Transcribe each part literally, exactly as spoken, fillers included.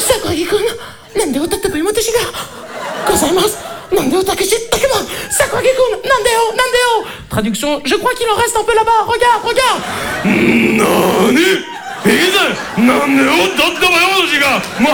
桜木くん、なんで歌ってもいいもん私がございます。なんで歌けしったけま、桜木くん、なんでよ、なんでよ。Traduction, je crois qu'il en reste un peu là-bas, regarde, regarde. なにいざ、なんで歌ってもいいもん私がも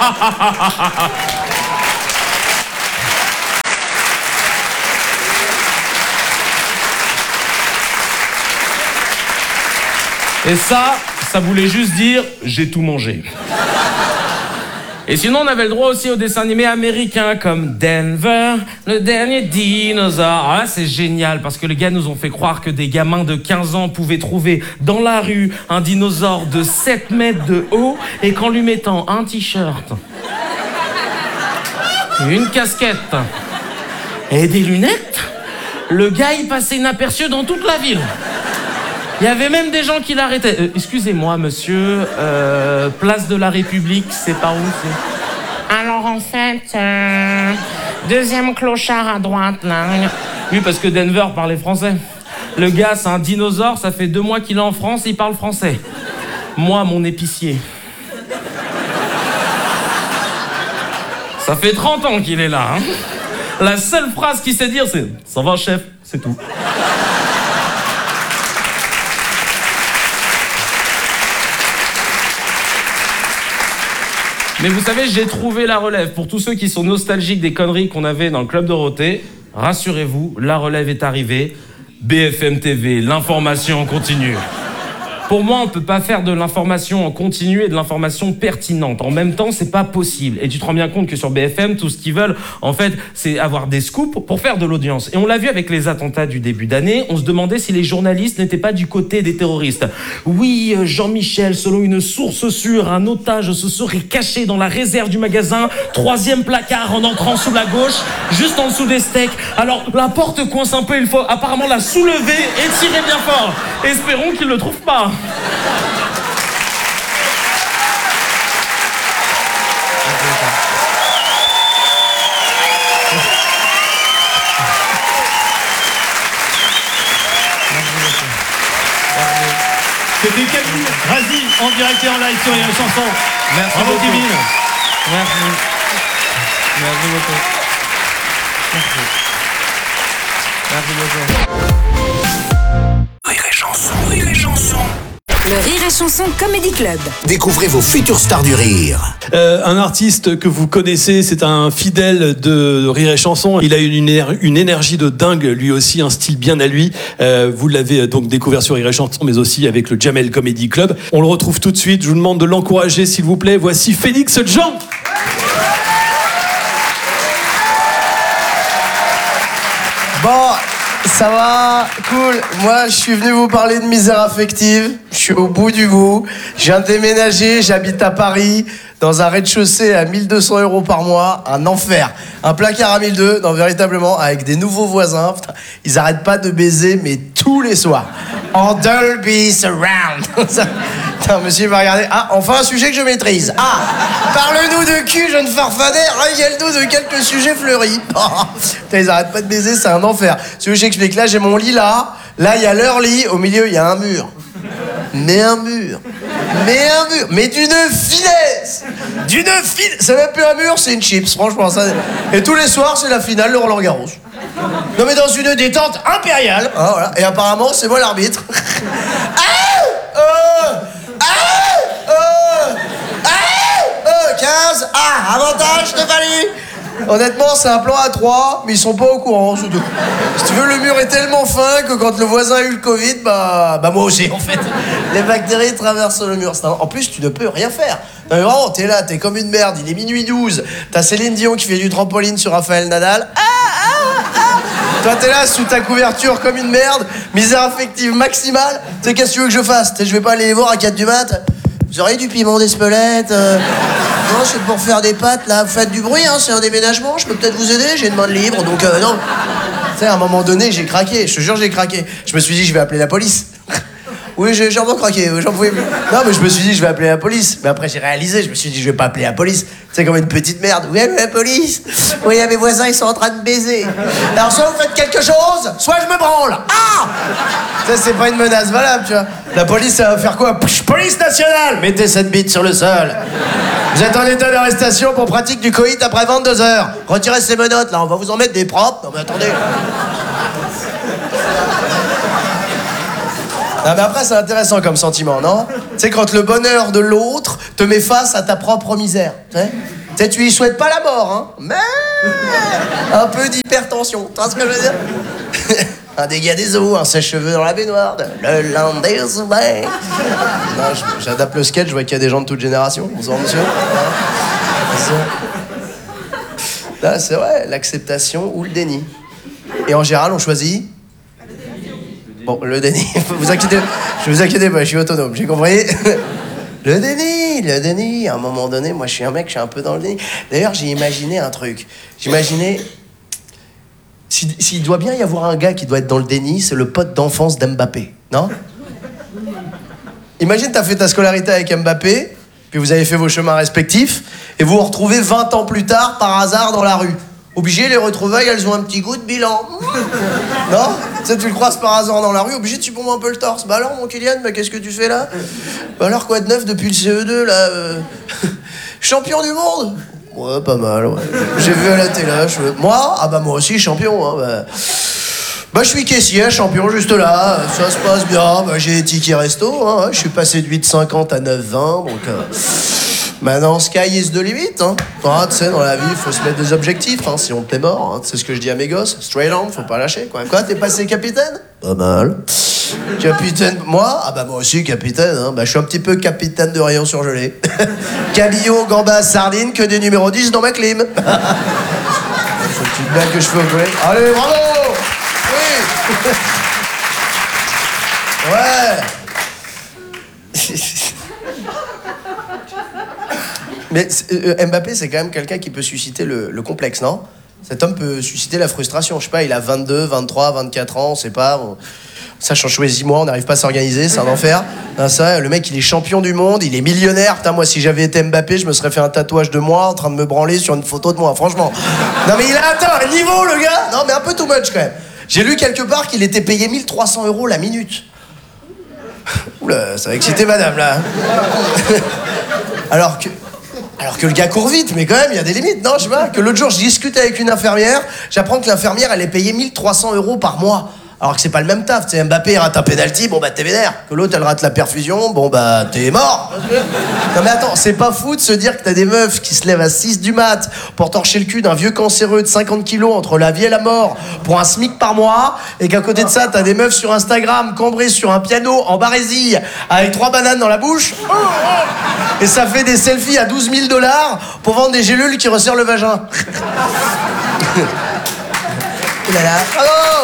Et ça, ça voulait juste dire « j'ai tout mangé ». Et sinon, on avait le droit aussi aux dessins animés américains comme Denver, le dernier dinosaure. Ah, c'est génial parce que les gars nous ont fait croire que des gamins de quinze ans pouvaient trouver dans la rue un dinosaure de sept mètres de haut et qu'en lui mettant un t-shirt, une casquette et des lunettes, le gars il passait inaperçu dans toute la ville. Il y avait même des gens qui l'arrêtaient. Euh, excusez-moi, monsieur, euh, place de la République, c'est par où c'est? Alors en fait, euh, deuxième clochard à droite, là. Oui, parce que Denver parlait français. Le gars, c'est un dinosaure, ça fait deux mois qu'il est en France, il parle français. Moi, mon épicier. Ça fait trente ans qu'il est là, hein. La seule phrase qu'il sait dire, c'est « ça va, chef », c'est tout. Mais vous savez, j'ai trouvé la relève. Pour tous ceux qui sont nostalgiques des conneries qu'on avait dans le Club Dorothée, rassurez-vous, la relève est arrivée. B F M T V, l'information en continu. Pour moi, on ne peut pas faire de l'information en continu et de l'information pertinente. En même temps, c'est pas possible. Et tu te rends bien compte que sur B F M, tout ce qu'ils veulent, en fait, c'est avoir des scoops pour faire de l'audience. Et on l'a vu avec les attentats du début d'année, on se demandait si les journalistes n'étaient pas du côté des terroristes. Oui, Jean-Michel, selon une source sûre, un otage se serait caché dans la réserve du magasin, troisième placard en entrant sous la gauche, juste en dessous des steaks. Alors, la porte coince un peu, il faut apparemment la soulever et tirer bien fort. Espérons qu'ils ne le trouvent pas. C'était Kevin Razi en direct et en live sur les chansons. Merci Bravo beaucoup. Kevin. Merci. Merci beaucoup. Merci. Merci beaucoup. Rire et chanson, rire et chanson. Le Rire et Chanson Comedy Club. Découvrez vos futures stars du rire. Euh, un artiste que vous connaissez, c'est un fidèle de Rire et Chanson. Il a une, éner- une énergie de dingue, lui aussi, un style bien à lui. Euh, vous l'avez donc découvert sur Rire et Chanson, mais aussi avec le Jamel Comedy Club. On le retrouve tout de suite. Je vous demande de l'encourager, s'il vous plaît. Voici Félix Jean. Bon, ça va, cool. Moi, je suis venu vous parler de misère affective. Je suis au bout du bout. Je viens de déménager, j'habite à Paris, dans un rez-de-chaussée à mille deux cents euros par mois. Un enfer. Un placard à mille deux cents, non, véritablement, avec des nouveaux voisins. Putain, ils arrêtent pas de baiser, mais tous les soirs. En Dolby Surround. Putain, monsieur va regarder. Ah, enfin un sujet que je maîtrise. Ah, parle-nous de cul, jeune farfadet. Régale-nous de quelques sujets fleuris. Oh, putain, ils arrêtent pas de baiser, c'est un enfer. Si vous voulez, j'explique. Là, j'ai mon lit là. Là, il y a leur lit. Au milieu, il y a un mur. Mais un mur. Mais un mur. Mais d'une finesse. D'une finesse. C'est même plus un mur, c'est une chips, franchement. Ça... Et tous les soirs, c'est la finale de Roland Garros. Non, mais dans une détente impériale. Hein, voilà. Et apparemment, c'est moi l'arbitre. Ah euh... Ah euh... Ah euh... quinze. Ah, avantage, Stéphanie. Honnêtement, c'est un plan à trois, mais ils sont pas au courant, c'est tout. Si tu veux, le mur est tellement fin que quand le voisin a eu le Covid, bah, bah moi aussi, en fait. Les bactéries traversent le mur. En plus, tu ne peux rien faire. Non, mais vraiment, t'es là, t'es comme une merde, il est minuit douze. T'as Céline Dion qui fait du trampoline sur Raphaël Nadal. Ah, ah, ah. Toi, t'es là, sous ta couverture comme une merde. Misère affective maximale. Tu sais, qu'est-ce que tu veux que je fasse? Je vais pas aller les voir à quatre du mat'. Vous auriez du piment d'Espelette euh... Non, c'est pour faire des pâtes, là. Vous faites du bruit, hein, c'est un déménagement. Je peux peut-être vous aider, j'ai une main de libre, donc euh, non. Tu sais, à un moment donné, j'ai craqué. Je te jure, j'ai craqué. Je me suis dit, je vais appeler la police. Oui, j'ai vraiment craqué, j'en pouvais plus. Non, mais je me suis dit, je vais appeler la police. Mais après, j'ai réalisé, je me suis dit, je vais pas appeler la police. C'est comme une petite merde. Oui, la police. Oui, mes voisins, ils sont en train de baiser. Alors, soit vous faites quelque chose, soit je me branle. Ah! Ça, c'est pas une menace valable, tu vois. La police, ça va faire quoi? Psh, police nationale! Mettez cette bite sur le sol. Vous êtes en état d'arrestation pour pratique du coït après vingt-deux heures. Retirez ces menottes, là, on va vous en mettre des propres. Non, mais attendez. Non, mais après, c'est intéressant comme sentiment, non? Tu sais, quand le bonheur de l'autre te met face à ta propre misère. Tu sais, tu sais, tu lui souhaites pas la mort, hein, mais un peu d'hypertension. Tu vois ce que je veux dire? Un dégât des eaux, un sèche-cheveux dans la baignoire, de le lendemain. Non, je- j'adapte le sketch, je vois qu'il y a des gens de toute génération. Bonsoir, monsieur. Là, c'est vrai, l'acceptation ou le déni. Et en général, on choisit. Bon, le déni, vous inquiétez, je vous inquiétez pas, je suis autonome, j'ai compris. Le déni, le déni, à un moment donné, moi je suis un mec, je suis un peu dans le déni. D'ailleurs, j'ai imaginé un truc. J'imaginais, s'il s'il doit bien y avoir un gars qui doit être dans le déni, c'est le pote d'enfance d'Mbappé, non? Imagine, t'as fait ta scolarité avec Mbappé, puis vous avez fait vos chemins respectifs, et vous vous retrouvez vingt ans plus tard, par hasard, dans la rue. Obligé, les retrouvailles, elles ont un petit goût de bilan. Non? Tu sais, tu le croises par hasard dans la rue, obligé, tu bombes un peu le torse. Bah alors, mon Kylian, bah, qu'est-ce que tu fais là? Bah alors, quoi de neuf depuis le C E deux, là euh... Champion du monde? Ouais, pas mal, ouais. J'ai vu à la télé, je... Moi? Ah bah moi aussi, champion, hein, bah... Bah je suis caissier, champion, juste là, ça se passe bien, bah j'ai des tickets resto, hein, je suis passé de huit cinquante à neuf vingt, donc... Euh... Maintenant, sky is the limit, hein. Ah, tu sais, dans la vie, il faut se mettre des objectifs, hein, sinon t'es mort, hein. C'est ce que je dis à mes gosses. Straight on, faut pas lâcher, quoi. Quoi, t'es passé capitaine? Pas mal. Capitaine, moi? Ah bah moi aussi, capitaine, hein. Bah je suis un petit peu capitaine de rayon surgelé. Cabillaud, gambas, sardines, que des numéros dix dans ma clim. C'est une petite blague que je fais au collège. Allez, bravo! Oui! Ouais! Mais euh, Mbappé, c'est quand même quelqu'un qui peut susciter le, le complexe, non? Cet homme peut susciter la frustration. Je sais pas, il a vingt-deux, vingt-trois, vingt-quatre ans, on sait pas. On... Ça change tous les mois, on n'arrive pas à s'organiser, c'est un enfer. Non, ça, le mec, il est champion du monde, il est millionnaire. Putain, moi, si j'avais été Mbappé, je me serais fait un tatouage de moi en train de me branler sur une photo de moi, franchement. Non, mais il a atteint un niveau, le gars. Non, mais un peu too much, quand même. J'ai lu quelque part qu'il était payé mille trois cents euros la minute. Oula, ça va exciter madame, là. Alors que... Alors que le gars court vite, mais quand même, il y a des limites, non? Je sais pas. Que l'autre jour, je discute avec une infirmière, j'apprends que l'infirmière, elle est payée mille trois cents euros par mois. Alors que c'est pas le même taf. Tu sais, Mbappé, il rate un penalty, bon bah t'es vénère. Que l'autre, elle rate la perfusion, bon bah t'es mort. Non mais attends, c'est pas fou de se dire que t'as des meufs qui se lèvent à six du mat pour torcher le cul d'un vieux cancéreux de cinquante kilos entre la vie et la mort pour un SMIC par mois, et qu'à côté de ça, t'as des meufs sur Instagram cambrées sur un piano en barésille avec trois bananes dans la bouche. Et ça fait des selfies à douze mille dollars pour vendre des gélules qui resserrent le vagin. Oh là là. Oh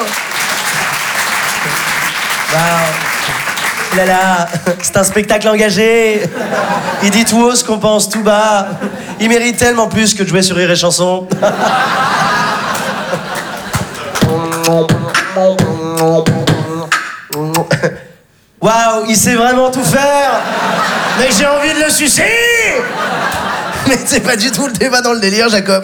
bah, oh là là, c'est un spectacle engagé. Il dit tout haut ce qu'on pense tout bas. Il mérite tellement plus que de jouer sur Rire et Chanson. Waouh, il sait vraiment tout faire. Mais j'ai envie de le sucer. Mais c'est pas du tout le débat dans le délire, Jacob.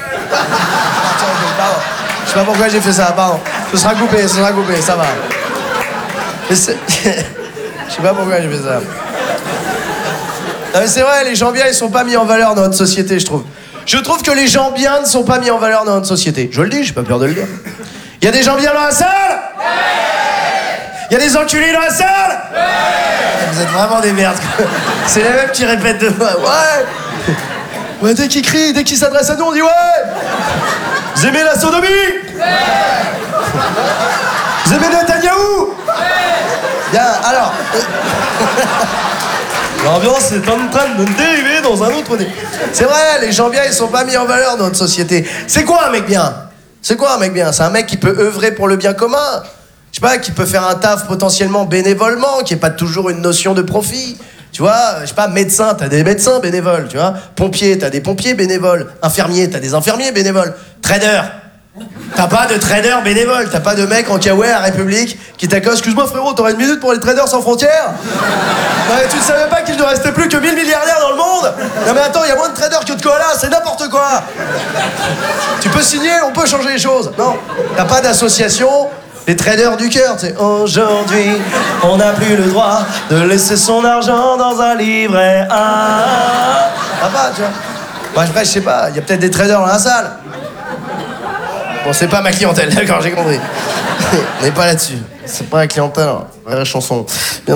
Je sais pas pourquoi j'ai fait ça, pardon. Ce sera coupé, ce sera coupé, ça va. Mais c'est... Je sais pas pourquoi j'ai fait ça. Non mais c'est vrai, les gens bien, ils sont pas mis en valeur dans notre société, je trouve. Je trouve que les gens bien ne sont pas mis en valeur dans notre société. Je le dis, j'ai pas peur de le dire. Il y a des gens bien dans la salle? Il y a des enculés dans la salle? Vous êtes vraiment des merdes. C'est les mêmes qui répètent deux fois. Ouais. Ouais, dès qu'ils crient, dès qu'ils s'adressent à nous, on dit ouais. Vous aimez la sodomie? Vous aimez Netanyahou? Bien, alors... L'ambiance est en train de dériver dans un autre nez. C'est vrai, les gens bien, ils sont pas mis en valeur dans notre société. C'est quoi un mec bien? C'est quoi un mec bien? C'est un mec qui peut œuvrer pour le bien commun. Je sais pas, qui peut faire un taf potentiellement bénévolement, qui n'est pas toujours une notion de profit. Tu vois, je sais pas, médecin, t'as des médecins bénévoles, tu vois. Pompier, t'as des pompiers bénévoles. Infirmier, t'as des infirmiers bénévoles. Trader, t'as pas de trader bénévole. T'as pas de mec en kawaii à République qui t'accoste. Excuse-moi frérot, t'aurais une minute pour les traders sans frontières? Non mais tu ne savais pas qu'il ne restait plus que mille milliardaires dans le monde? Non mais attends, il y a moins de traders que de koalas, c'est n'importe quoi. Tu peux signer, on peut changer les choses. Non, t'as pas d'association Les traders du cœur, tu sais. Aujourd'hui, on n'a plus le droit de laisser son argent dans un livret A. Ah bah, tu vois. Bah, après, je sais pas, il y a peut-être des traders dans la salle. Bon, c'est pas ma clientèle, d'accord, j'ai compris. On n'est pas là-dessus. C'est pas la clientèle, hein. Vraie chanson. Bien.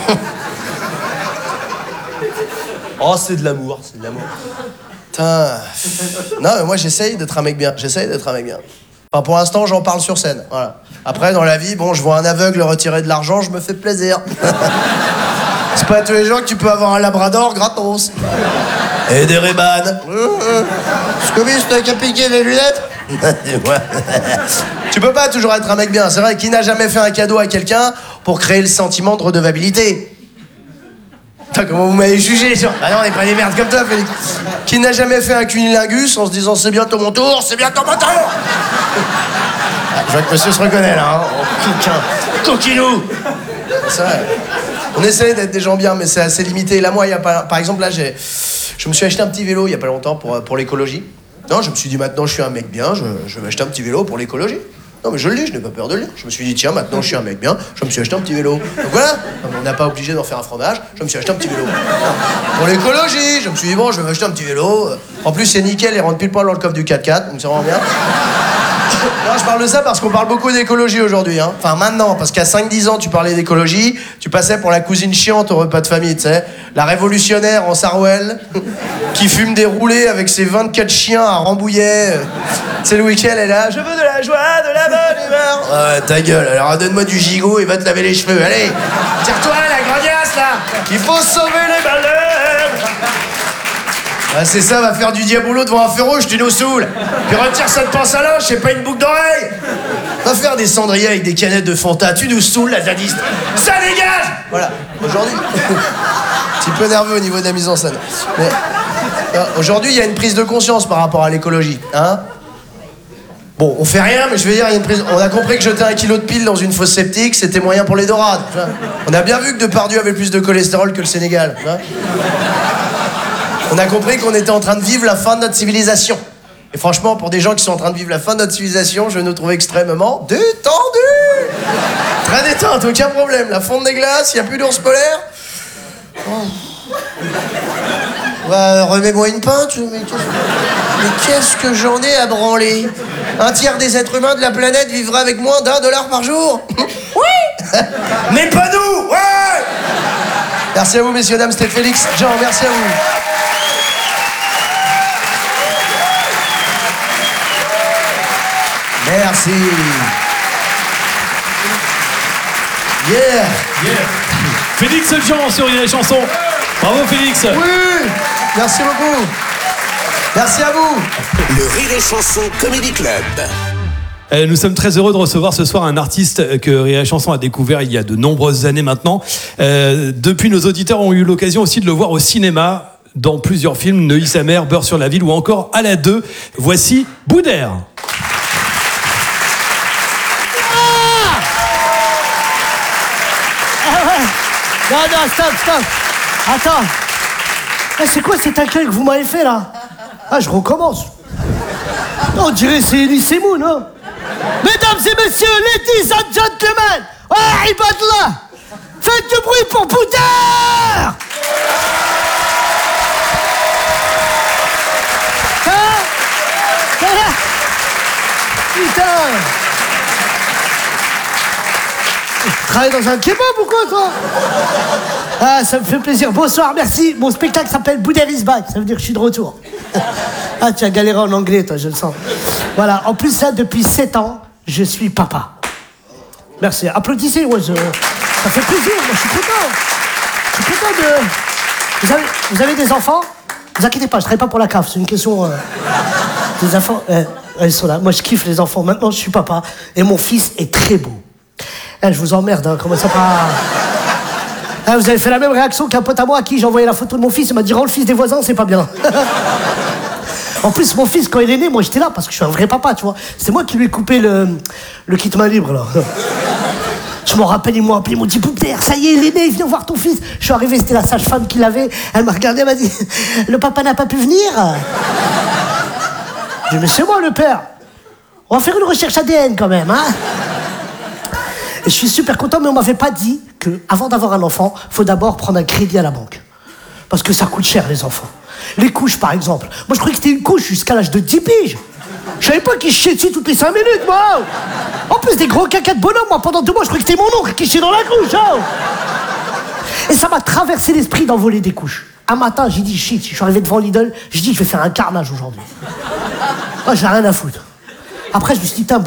Oh, c'est de l'amour, c'est de l'amour. Putain. Non, mais moi, j'essaye d'être un mec bien. J'essaye d'être un mec bien. Enfin, pour l'instant, j'en parle sur scène. Voilà. Après, dans la vie, bon, je vois un aveugle retirer de l'argent, je me fais plaisir. C'est pas tous les jours que tu peux avoir un labrador gratos. Et des Ray-Ban. Scooby, t'as qu'à piquer les lunettes. Tu peux pas toujours être un mec bien. C'est vrai, qui n'a jamais fait un cadeau à quelqu'un pour créer le sentiment de redevabilité? Putain, comment vous m'avez jugé sur... Ah non, on n'est pas des merdes comme toi, Félix. Qui n'a jamais fait un cunilingus en se disant c'est bientôt mon tour, c'est bientôt mon tour. Ah, je vois que monsieur se reconnaît là, hein. Oh, coquin. Coquinou. C'est vrai. On essaie d'être des gens bien, mais c'est assez limité. Là, moi, il y a pas... Par exemple, là, j'ai... je me suis acheté un petit vélo il y a pas longtemps pour, pour l'écologie. Non, je me suis dit, maintenant, je suis un mec bien, je, je vais acheter un petit vélo pour l'écologie. Non, mais je le dis, je n'ai pas peur de le dire. Je me suis dit, tiens, maintenant, je suis un mec bien, je me suis acheté un petit vélo. Donc voilà, on n'a pas obligé d'en faire un fromage, je me suis acheté un petit vélo. Pour l'écologie, je me suis dit, bon, je vais m'acheter un petit vélo. En plus, c'est nickel, il rentre pile poil dans le coffre du quatre quatre, donc c'est vraiment bien. Non, je parle de ça parce qu'on parle beaucoup d'écologie aujourd'hui, hein. Enfin, maintenant, parce qu'à cinq dix ans, tu parlais d'écologie, tu passais pour la cousine chiante au repas de famille, tu sais. La révolutionnaire en Sarwell, qui fume des roulés avec ses vingt-quatre chiens à Rambouillet. C'est le week-end, elle est là, je veux de la joie, de la bonne humeur. Ah ouais, ta gueule, alors donne-moi du gigot et va te laver les cheveux, allez. Tire-toi, la grognasse, là. Il faut sauver les balles. Ah, c'est ça, va faire du diabolo devant un feu rouge, tu nous saoules. Puis retire cette pince à linge, c'est pas une boucle d'oreille. Va faire des cendriers avec des canettes de Fanta, tu nous saoules, la zadiste. Ça dégage. Voilà, aujourd'hui. Un petit peu nerveux au niveau de la mise en scène. Mais euh, aujourd'hui, il y a une prise de conscience par rapport à l'écologie, hein. Bon, on fait rien, mais je veux dire, il y a une prise... on a compris que jeter un kilo de piles dans une fosse septique, c'était moyen pour les dorades. On a bien vu que Depardieu avait plus de cholestérol que le Sénégal. Hein. On a compris qu'on était en train de vivre la fin de notre civilisation. Et franchement, pour des gens qui sont en train de vivre la fin de notre civilisation, je nous trouve extrêmement détendus. Très détente, aucun problème. La fonte des glaces, il n'y a plus d'ours polaire. Oh. Bah, remets-moi une pinte. Mais qu'est-ce, mais qu'est-ce que j'en ai à branler? Un tiers des êtres humains de la planète vivra avec moins d'un dollar par jour. Oui. Mais pas nous. Ouais. Merci à vous, messieurs, dames, c'était Félix. Jean, merci à vous. Merci. Yeah. Yeah. Félix Jean sur les chansons. Bravo Félix. Oui. Merci beaucoup. Merci à vous. Le Rire et Chanson Comedy Club. Nous sommes très heureux de recevoir ce soir un artiste que Rire et Chanson a découvert il y a de nombreuses années maintenant. Euh, depuis, nos auditeurs ont eu l'occasion aussi de le voir au cinéma dans plusieurs films, Neuilly sa mère, Beurre sur la ville ou encore À la deux. Voici Boudère. Non, non, stop, stop. Attends. Eh, c'est quoi cet accueil que vous m'avez fait, là? Ah, je recommence. On dirait c'est Elise Moon, hein. Mesdames et messieurs, ladies and gentlemen, oh, Ibadallah, faites du bruit pour Boudère. Hein? Putain. Tu travailles dans un kebab ou quoi, toi? Ah, ça me fait plaisir. Bonsoir, merci. Mon spectacle s'appelle Boudère is back. Ça veut dire que je suis de retour. Ah, tu as galéré en anglais, toi, je le sens. Voilà, en plus, ça, depuis sept ans, je suis papa. Merci. Applaudissez, ouais, je... ça fait plaisir. Moi, je suis content. Je suis content de... Vous avez, vous avez des enfants? Ne vous inquiétez pas, je ne travaille pas pour la C A F. C'est une question... Euh... Des enfants, euh, ils sont là. Moi, je kiffe les enfants. Maintenant, je suis papa. Et mon fils est très beau. Eh, je vous emmerde, hein. Comment ça pas... Ah, vous avez fait la même réaction qu'un pote à moi à qui j'ai envoyé la photo de mon fils. Il m'a dit, rends le fils des voisins, c'est pas bien. En plus, mon fils, quand il est né, moi, j'étais là parce que je suis un vrai papa, tu vois. C'est moi qui lui ai coupé le, le kit main libre, là. Je m'en rappelle, ils m'ont appelé, ils m'ont dit, Boudère, ça y est, il est né, viens voir ton fils. Je suis arrivé, c'était la sage-femme qui l'avait. Elle m'a regardé, elle m'a dit, le papa n'a pas pu venir. J'ai dit, mais c'est moi le père. On va faire une recherche A D N quand même, hein. Et je suis super content, mais on m'avait pas dit que avant d'avoir un enfant, faut d'abord prendre un crédit à la banque. Parce que ça coûte cher, les enfants. Les couches, par exemple. Moi, je croyais que c'était une couche jusqu'à l'âge de dix piges. Je savais pas qu'il chiait dessus toutes les cinq minutes, moi. En plus, des gros cacas de bonhomme, moi, pendant deux mois, je croyais que c'était mon oncle qui chiait dans la couche. Oh. Et ça m'a traversé l'esprit d'envoler des couches. Un matin, j'ai dit, shit, je suis arrivé devant Lidl, j'ai dit, je vais faire un carnage aujourd'hui. Moi, j'ai rien à foutre. Après, je me suis dit, putain,